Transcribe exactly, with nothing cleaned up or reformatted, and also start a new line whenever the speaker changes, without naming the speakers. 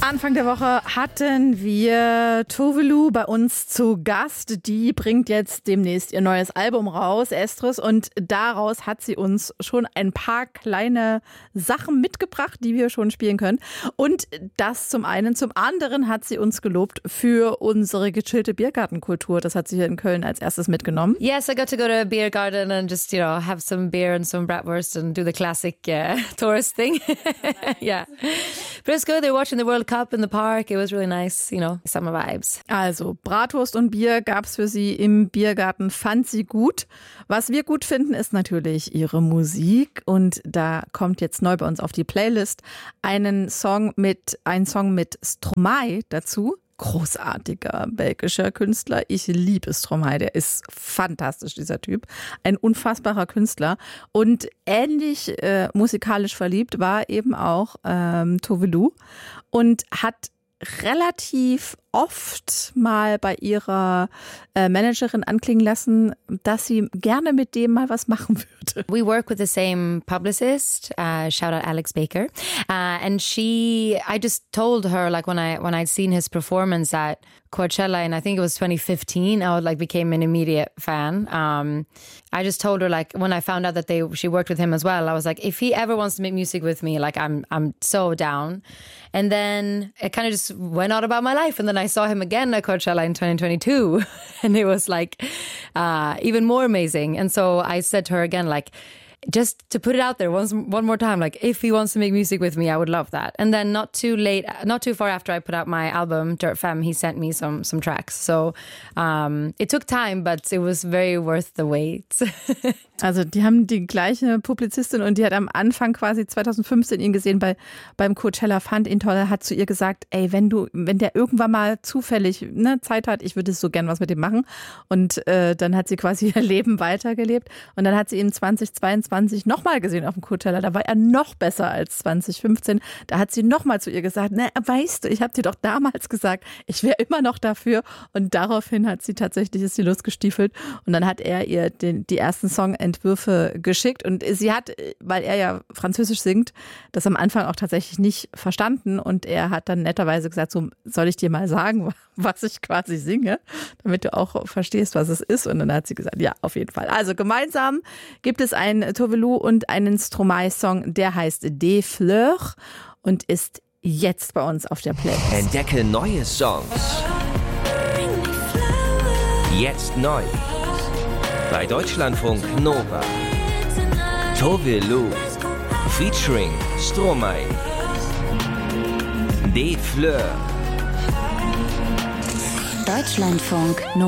Anfang der Woche hatten wir Tove Lo bei uns zu Gast. Die bringt jetzt demnächst ihr neues Album raus, Estrus. Und daraus hat sie uns schon ein paar kleine Sachen mitgebracht, die wir schon spielen können. Und das zum einen. Zum anderen hat sie uns gelobt für unsere gechillte Biergartenkultur. Das hat sie hier in Köln als erstes mitgenommen.
Yes, I got to go to a beer garden and just, you know, have some beer and some bratwurst and do the classic uh, tourist thing. Yeah. But it's good. They're watching the World Cup in the park. It was really nice, you know, summer vibes.
Also, Bratwurst und Bier gab's für sie im Biergarten, fand sie gut. Was wir gut finden, ist natürlich ihre Musik. Und da kommt jetzt neu bei uns auf die Playlist einen Song mit, ein Song mit Stromae dazu. Großartiger belgischer Künstler. Ich liebe Stromae, der ist fantastisch, dieser Typ. Ein unfassbarer Künstler. Und ähnlich äh, musikalisch verliebt war eben auch ähm, Tove Lo und hat relativ oft mal bei ihrer äh, Managerin anklingen lassen, dass sie gerne mit dem mal was machen würde.
We work with the same publicist, uh, shout out Alex Baker, uh, and she, I just told her like when I when I'd seen his performance at Coachella, and I think it was twenty fifteen, I like became an immediate fan. Um, I just told her like when I found out that they she worked with him as well, I was like, if he ever wants to make music with me, like I'm I'm so down. And then it kind of just went on about my life, and then I saw him again at Coachella in twenty twenty-two, and it was like uh, even more amazing. And so I said to her again, like, just to put it out there once, one more time, like if he wants to make music with me, I would love that. And then not too late, not too far after I put out my album Dirt Femme, he sent me some some tracks. So um, it took time, but it was very worth the wait.
Also die haben die gleiche Publizistin und die hat am Anfang quasi zwanzig fünfzehn ihn gesehen bei beim Coachella, fand ihn toll, hat zu ihr gesagt, ey, wenn du, wenn der irgendwann mal zufällig ne, Zeit hat, ich würde so gern was mit dem machen. Und äh, dann hat sie quasi ihr Leben weitergelebt und dann hat sie ihn zwanzig zweiundzwanzig nochmal gesehen auf dem Coachella. Da war er noch besser als zwanzig fünfzehn. Da hat sie nochmal zu ihr gesagt, na, weißt du, ich habe dir doch damals gesagt, ich wäre immer noch dafür. Und daraufhin hat sie tatsächlich, ist sie losgestiefelt und dann hat er ihr den, die ersten Songentwürfe geschickt und sie hat, weil er ja Französisch singt, das am Anfang auch tatsächlich nicht verstanden und er hat dann netterweise gesagt, so soll ich dir mal sagen, was ich quasi singe, damit du auch verstehst, was es ist. Und dann hat sie gesagt, ja, auf jeden Fall. Also gemeinsam gibt es einen Tove Lo und einen Stromae-Song, der heißt Des Fleurs und ist jetzt bei uns auf der Playlist.
Entdecke neue Songs. Jetzt neu. Bei Deutschlandfunk Nova. Tove Lo featuring Stromae. Des Fleurs.
Deutschlandfunk Nova.